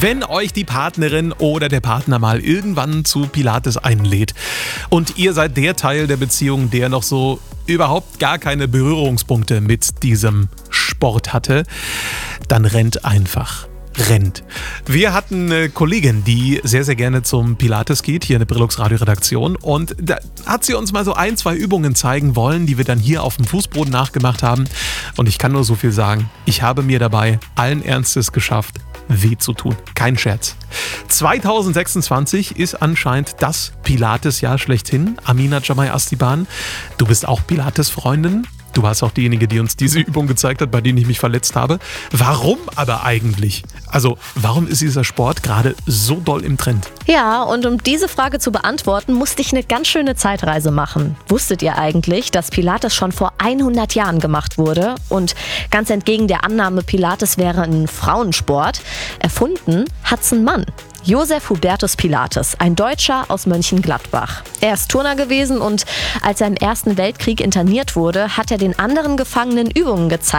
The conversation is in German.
Wenn euch die Partnerin oder der Partner mal irgendwann zu Pilates einlädt und ihr seid der Teil der Beziehung, der noch so überhaupt gar keine Berührungspunkte mit diesem Sport hatte, dann rennt einfach. Rennt. Wir hatten eine Kollegin, die sehr, sehr gerne zum Pilates geht, hier in der Brillux Radio-Redaktion. Und da hat sie uns mal so 1, 2 Übungen zeigen wollen, die wir dann hier auf dem Fußboden nachgemacht haben. Und ich kann nur so viel sagen, ich habe mir dabei allen Ernstes geschafft, weh zu tun. Kein Scherz. 2026 ist anscheinend das Pilates-Jahr schlechthin. Amina Jamai Astiban, du bist auch Pilates-Freundin. Du warst auch diejenige, die uns diese Übung gezeigt hat, bei denen ich mich verletzt habe. Warum aber eigentlich? Also, warum ist dieser Sport gerade so doll im Trend? Ja, und um diese Frage zu beantworten, musste ich eine ganz schöne Zeitreise machen. Wusstet ihr eigentlich, dass Pilates schon vor 100 Jahren gemacht wurde? Und ganz entgegen der Annahme, Pilates wäre ein Frauensport, erfunden hat's ein Mann. Josef Hubertus Pilates, ein Deutscher aus Mönchengladbach. Er ist Turner gewesen und als er im Ersten Weltkrieg interniert wurde, hat er den anderen Gefangenen Übungen gezeigt,